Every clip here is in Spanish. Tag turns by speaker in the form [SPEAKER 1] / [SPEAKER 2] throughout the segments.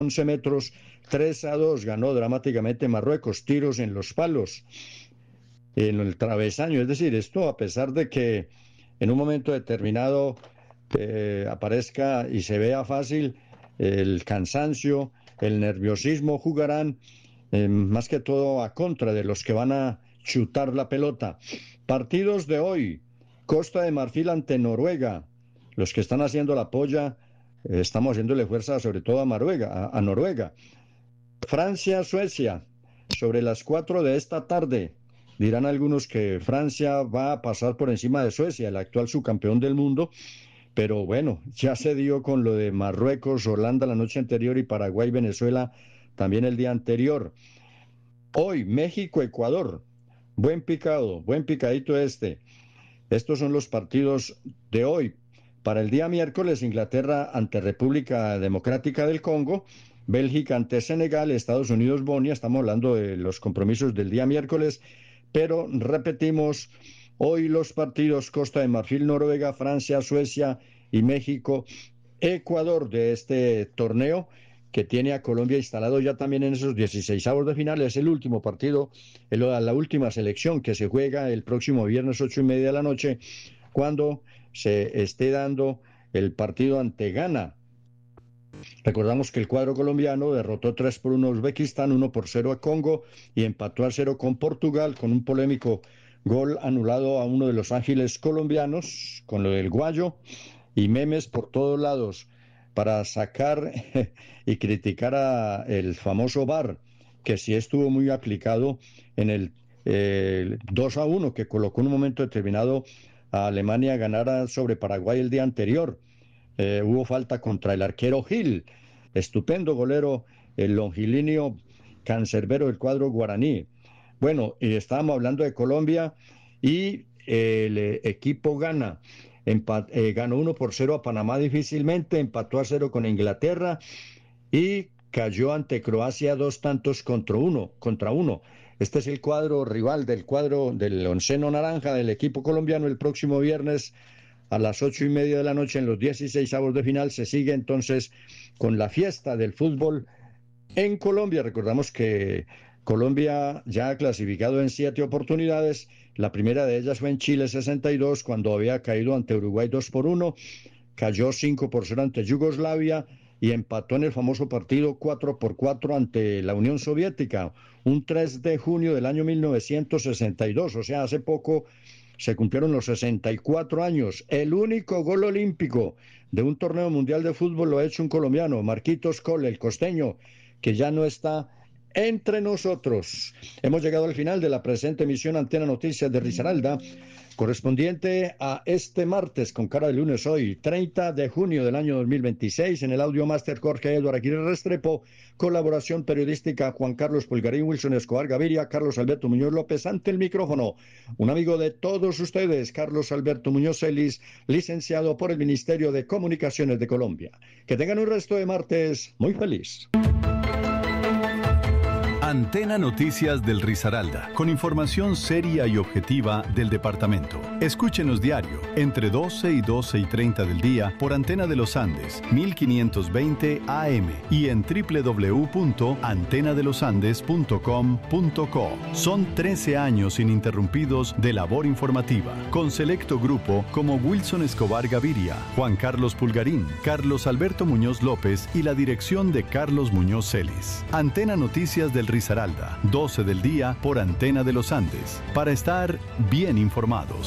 [SPEAKER 1] 11 metros, 3-2 ganó dramáticamente Marruecos, tiros en los palos, en el travesaño. Es decir, esto a pesar de que en un momento determinado aparezca y se vea fácil el cansancio, el nerviosismo, jugarán más que todo a contra de los que van a chutar la pelota. Partidos de hoy: Costa de Marfil ante Noruega. Los que están haciendo la polla, estamos haciéndole fuerza sobre todo a Noruega. Francia-Suecia, sobre las 4 de esta tarde. Dirán algunos que Francia va a pasar por encima de Suecia, el actual subcampeón del mundo, pero bueno, ya se dio con lo de Marruecos, Holanda la noche anterior y Paraguay, Venezuela también el día anterior. Hoy, México-Ecuador, buen picadito este. Estos son los partidos de hoy. Para el día miércoles, Inglaterra ante República Democrática del Congo, Bélgica ante Senegal, Estados Unidos-Bosnia. Estamos hablando de los compromisos del día miércoles, pero repetimos, hoy los partidos: Costa de Marfil, Noruega, Francia, Suecia y México, Ecuador, de este torneo que tiene a Colombia instalado ya también en esos 16avos de final. Es el último partido, la última selección que se juega el próximo viernes 8:30 de la noche, cuando se esté dando el partido ante Ghana. Recordamos que el cuadro colombiano derrotó 3-1 a Uzbekistán, 1-0 a Congo y empató a 0 con Portugal, con un polémico gol anulado a uno de los ángeles colombianos, con lo del Guayo, y memes por todos lados para sacar y criticar a el famoso VAR, que sí estuvo muy aplicado en el 2-1 que colocó en un momento determinado a Alemania a ganar sobre Paraguay el día anterior. Hubo falta contra el arquero Gil, estupendo golero, el longilíneo cancerbero del cuadro guaraní. Bueno, estábamos hablando de Colombia y el equipo Ghana ganó 1-0 a Panamá difícilmente, empató a 0 con Inglaterra y cayó ante Croacia 2-1 contra 1. Este es el cuadro rival del cuadro del onceno naranja del equipo colombiano. El próximo viernes a las 8:30 de la noche, en los 16avos de final, se sigue entonces con la fiesta del fútbol en Colombia. Recordamos que Colombia ya ha clasificado en 7 oportunidades. La primera de ellas fue en Chile 62, cuando había caído ante Uruguay 2-1, cayó 5-0 ante Yugoslavia y empató en el famoso partido 4-4 ante la Unión Soviética, un 3 de junio del año 1962, o sea, hace poco se cumplieron los 64 años. El único gol olímpico de un torneo mundial de fútbol lo ha hecho un colombiano, Marquitos Cole, el costeño, que ya no está entre nosotros. Hemos llegado al final de la presente emisión Antena Noticias de Risaralda, correspondiente a este martes con cara de lunes, hoy 30 de junio del año 2026. En el audio máster Jorge Eduardo Aguirre Restrepo, colaboración periodística Juan Carlos Pulgarín, Wilson Escobar Gaviria, Carlos Alberto Muñoz López ante el micrófono. Un amigo de todos ustedes, Carlos Alberto Muñoz Celis, licenciado por el Ministerio de Comunicaciones de Colombia. Que tengan un resto de martes muy feliz.
[SPEAKER 2] Antena Noticias del Risaralda, con información seria y objetiva del departamento. Escúchenos diario, entre 12 y 12:30 del día, por Antena de los Andes, 1520 AM, y en www.antenadelosandes.com.co. Son 13 años ininterrumpidos de labor informativa, con selecto grupo como Wilson Escobar Gaviria, Juan Carlos Pulgarín, Carlos Alberto Muñoz López y la dirección de Carlos Muñoz Celis. Antena Noticias del Risaralda, 12 del día por Antena de los Andes, para estar bien informados.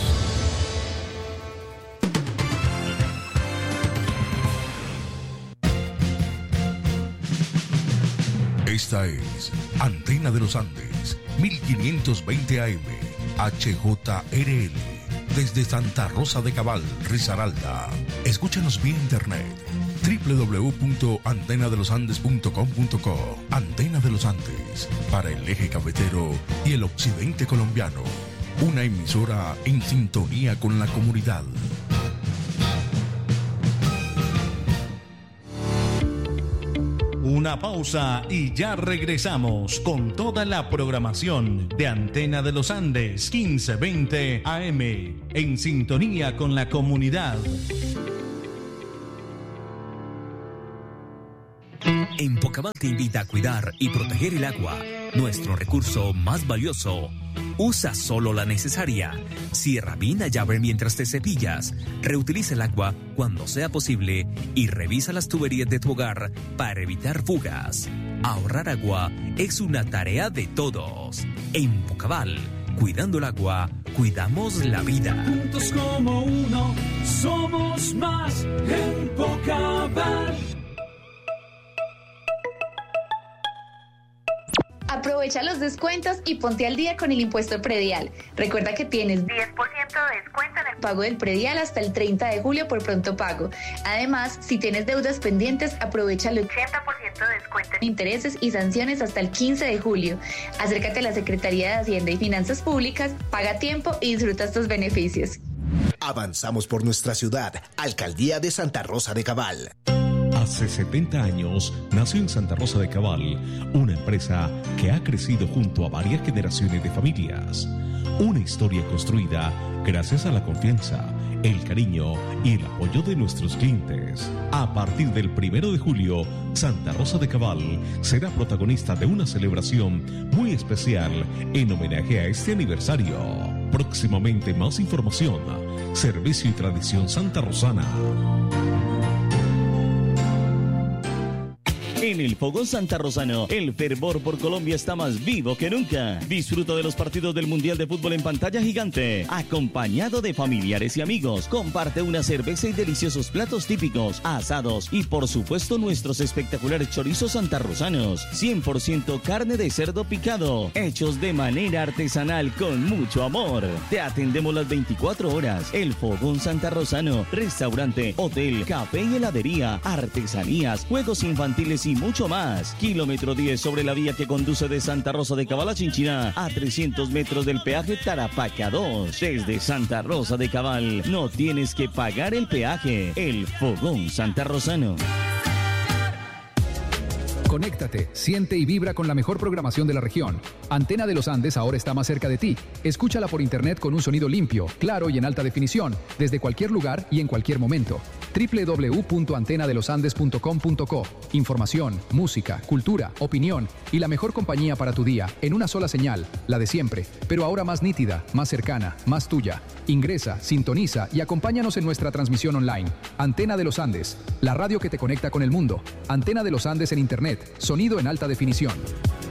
[SPEAKER 3] Esta es Antena de los Andes, 1520 AM, HJRL, desde Santa Rosa de Cabal, Risaralda. Escúchanos vía internet www.antenadelosandes.com.co. Antena de los Andes, para el eje cafetero y el occidente colombiano. Una emisora en sintonía con la comunidad.
[SPEAKER 4] Una pausa y ya regresamos con toda la programación de Antena de los Andes, 1520 AM, en sintonía con la comunidad.
[SPEAKER 5] Empocabal te invita a cuidar y proteger el agua, nuestro recurso más valioso. Usa solo la necesaria. Cierra bien la llave mientras te cepillas. Reutiliza el agua cuando sea posible y revisa las tuberías de tu hogar para evitar fugas. Ahorrar agua es una tarea de todos. Empocabal, cuidando el agua, cuidamos la vida.
[SPEAKER 6] Juntos como uno, somos más. Empocabal.
[SPEAKER 7] Aprovecha los descuentos y ponte al día con el impuesto predial. Recuerda que tienes 10% de descuento en el pago del predial hasta el 30 de julio por pronto pago. Además, si tienes deudas pendientes, aprovecha el 80% de descuento en intereses y sanciones hasta el 15 de julio. Acércate a la Secretaría de Hacienda y Finanzas Públicas, paga a tiempo y disfruta estos beneficios.
[SPEAKER 8] Avanzamos por nuestra ciudad. Alcaldía de Santa Rosa de Cabal.
[SPEAKER 3] Hace 70 años nació en Santa Rosa de Cabal una empresa que ha crecido junto a varias generaciones de familias. Una historia construida gracias a la confianza, el cariño y el apoyo de nuestros clientes. A partir del 1 de julio, Santa Rosa de Cabal será protagonista de una celebración muy especial en homenaje a este aniversario. Próximamente más información. Servicio y tradición santarrosana.
[SPEAKER 9] En el Fogón Santarrosano, el fervor por Colombia está más vivo que nunca. Disfruta de los partidos del Mundial de Fútbol en pantalla gigante, acompañado de familiares y amigos. Comparte una cerveza y deliciosos platos típicos, asados y por supuesto nuestros espectaculares chorizos santarrosanos. 100% carne de cerdo picado, hechos de manera artesanal con mucho amor. Te atendemos las 24 horas. El Fogón Santarrosano, restaurante, hotel, café y heladería, artesanías, juegos infantiles y mucho más. Kilómetro 10 sobre la vía que conduce de Santa Rosa de Cabal a Chinchiná, a 300 metros del peaje Tarapaca 2. Desde Santa Rosa de Cabal no tienes que pagar el peaje. El Fogón Santarrosano.
[SPEAKER 10] Conéctate, siente y vibra con la mejor programación de la región. Antena de los Andes ahora está más cerca de ti. Escúchala por internet con un sonido limpio, claro y en alta definición, desde cualquier lugar y en cualquier momento. www.antenadelosandes.com.co. Información, música, cultura, opinión y la mejor compañía para tu día en una sola señal, la de siempre, pero ahora más nítida, más cercana, más tuya. Ingresa, sintoniza y acompáñanos en nuestra transmisión online. Antena de los Andes, la radio que te conecta con el mundo. Antena de los Andes en internet, sonido en alta definición.